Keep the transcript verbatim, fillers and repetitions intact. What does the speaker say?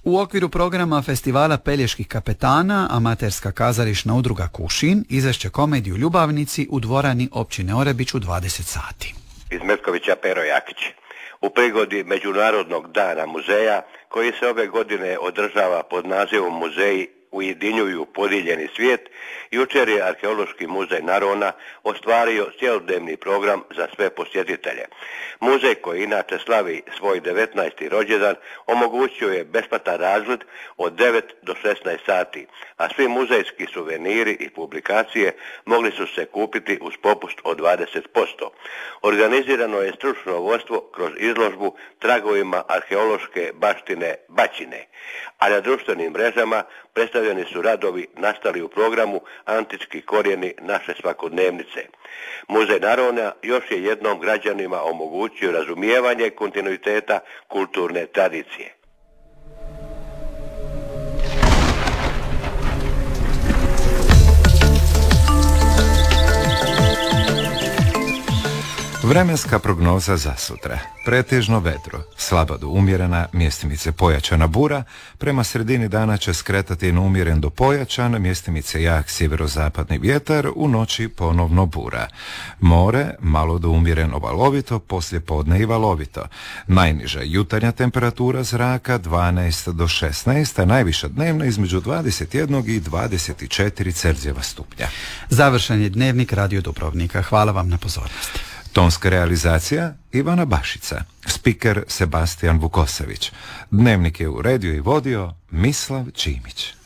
U okviru programa festivala Peljeških kapetana amaterska kazališna udruga Kušin izvešće komediju Ljubavnici u dvorani općine Orebić u dvadeset sati. Iz Metkovića Pero Jakić. U prigodi Međunarodnog dana muzeja koji se ove godine održava pod nazivom Muzeji ujedinjuju podijeljeni svijet, jučer je Arheološki muzej Narona ostvario cjelodnevni program za sve posjetitelje. Muzej koji inače slavi svoj devetnaesti rođendan omogućio je besplatan razgled od devet do šesnaest sati, a svi muzejski suveniri i publikacije mogli su se kupiti uz popust od dvadeset posto. Organizirano je stručno vodstvo kroz izložbu tragovima arheološke baštine Bačine, a na društvenim mrežama predstavljeni su radovi nastali u programu Antički korijeni naše svakodnevnice. Muzej Narona još je jednom građanima omogućio razumijevanje kontinuiteta kulturne tradicije. Vremenska prognoza za sutra. Pretežno vedro, slaba do umjerena, mjestimice pojačana bura, prema sredini dana će skretati na umjeren do pojačan, mjestimice jak sjeverozapadni vjetar, u noći ponovno bura. More, malo do umjereno valovito, poslije podne i valovito. Najniža jutarnja temperatura zraka dvanaest do šesnaest, a najviša dnevna između dvadeset jedan i dvadeset četiri Celzijeva stupnja. Završen je dnevnik Radio Dubrovnika. Hvala vam na pozornosti. Tonska realizacija Ivana Bašica, spiker Sebastian Vukosević. Dnevnik je uredio i vodio Mislav Čimić.